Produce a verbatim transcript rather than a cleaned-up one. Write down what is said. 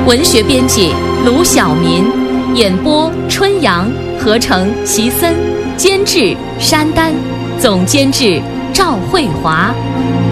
文学编辑卢晓民，演播春阳，合成席森，监制山丹，总监制赵慧华。